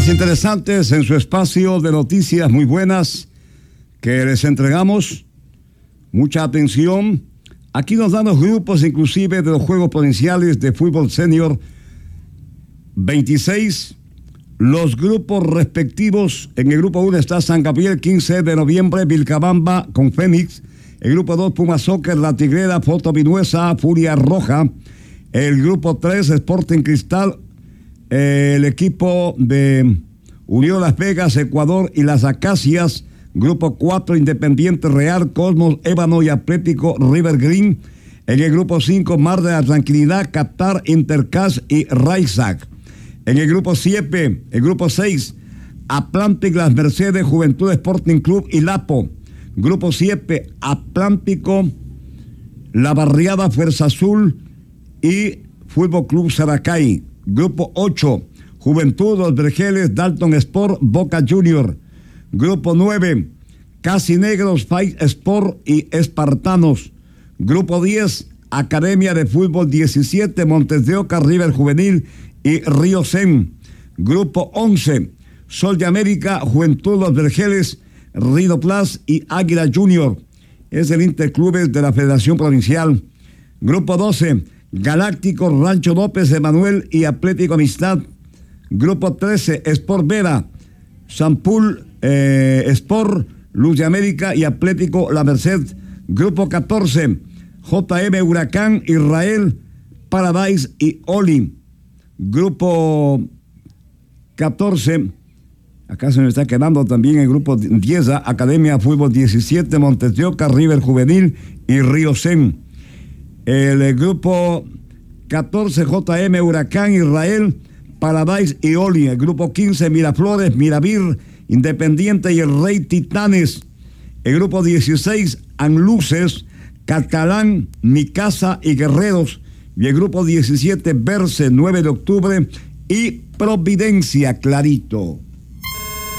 Temas interesantes en su espacio de noticias muy buenas que les entregamos. Mucha atención. Aquí nos dan los grupos inclusive de los Juegos Provinciales de Fútbol Senior 26. Los grupos respectivos. En el grupo 1 está San Gabriel, 15 de noviembre, Vilcabamba con Fénix. El grupo 2, Puma Soccer, La Tigrera, Foto Vinuesa, Furia Roja. El grupo 3, Sporting Cristal, el equipo de Unión Las Vegas, Ecuador y Las Acacias. Grupo 4, Independiente Real, Cosmos, Ébano y Atlético River Green. En el grupo 5, Mar de la Tranquilidad, Qatar, Intercash y Raizac. En el grupo 7, el grupo 6, Atlantic, Las Mercedes, Juventud Sporting Club y Lapo. Grupo 7, Atlántico, La Barriada, Fuerza Azul y Fútbol Club Saracay. Grupo 8, Juventud, Los Vergeles, Dalton Sport, Boca Junior. Grupo 9, Casi Negros, Fight Sport y Espartanos. Grupo 10, Academia de Fútbol 17, Montes de Oca, River Juvenil y Río Zen. Grupo 11, Sol de América, Juventud, Los Vergeles, Rido Plus y Águila Junior. Es el Interclubes de la Federación Provincial. Grupo 12, Galáctico, Rancho López, Emanuel y Atlético Amistad. Grupo 13, Sport Vera, Sampul Sport, Luz de América y Atlético La Merced. Grupo 14, JM Huracán, Israel, Paradise y Oli. Grupo 14, acá se me está quedando también el grupo 10, Academia Fútbol 17, Montes de Oca, River Juvenil y Río Zen. El grupo 14, JM Huracán, Israel, Paradise y Oli. El grupo 15, Miraflores, Miravir, Independiente y el Rey Titanes. El grupo 16, Anluces, Catalán, Micasa y Guerreros. Y el grupo 17, Verse, 9 de octubre y Providencia, Clarito.